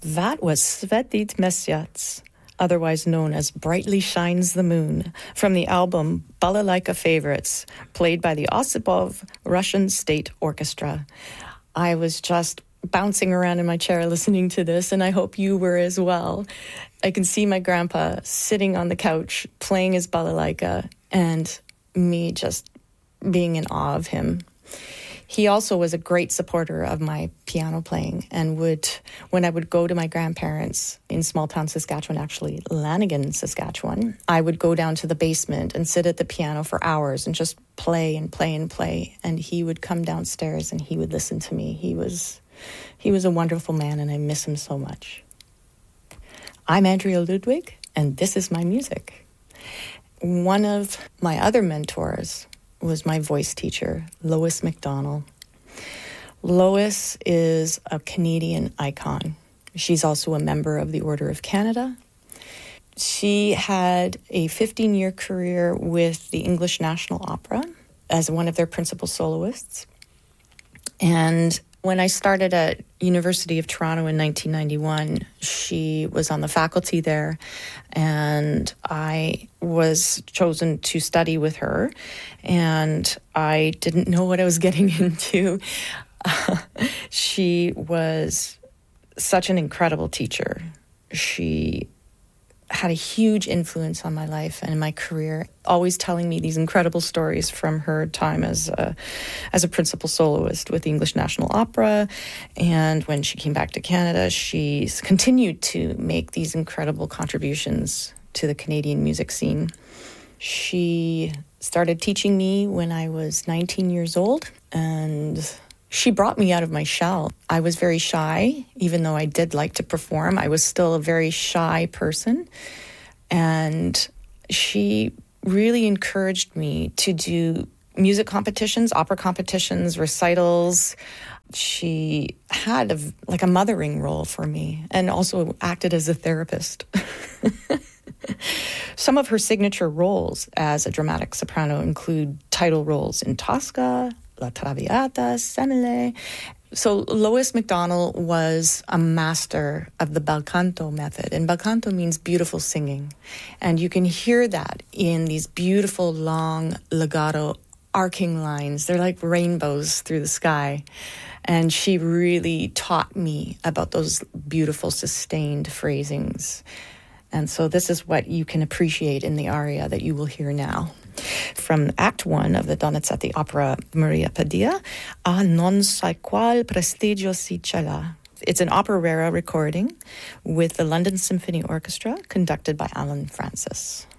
That was Svetlít Měsíc, otherwise known as Brightly Shines the Moon, from the album Balalaika Favorites, played by the Osipov Russian State Orchestra. I was just bouncing around in my chair listening to this, and I hope you were as well. I can see my grandpa sitting on the couch playing his balalaika, and me just being in awe of him. He also was a great supporter of my piano playing, and when I would go to my grandparents in small town Saskatchewan, actually Lanigan, Saskatchewan, I would go down to the basement and sit at the piano for hours and just play and play and play. And he would come downstairs and he would listen to me. He was a wonderful man, and I miss him so much. I'm Andrea Ludwig, and this is my music. One of my other mentors was my voice teacher, Lois MacDonald. Lois is a Canadian icon. She's also a member of the Order of Canada. She had a 15-year career with the English National Opera as one of their principal soloists. And when I started at University of Toronto in 1991, she was on the faculty there, and I was chosen to study with her, and I didn't know what I was getting into. She was such an incredible teacher. She had a huge influence on my life and my career, always telling me these incredible stories from her time as a principal soloist with the English National Opera. And when she came back to Canada, she continued to make these incredible contributions to the Canadian music scene. She started teaching me when I was 19 years old, and she brought me out of my shell. I was very shy, even though I did like to perform. I was still a very shy person. And she really encouraged me to do music competitions, opera competitions, recitals. She had a mothering role for me, and also acted as a therapist. Some of her signature roles as a dramatic soprano include title roles in Tosca, La Traviata, Semele. So Lois MacDonald was a master of the bel canto method, and bel canto means beautiful singing. And you can hear that in these beautiful, long, legato, arcing lines. They're like rainbows through the sky. And she really taught me about those beautiful, sustained phrasings. And so this is what you can appreciate in the aria that you will hear now. From Act 1 of the Donizetti opera Maria Padilla, A non sai qual prestigio si cela. It's an opera rara recording with the London Symphony Orchestra, conducted by Alan Francis.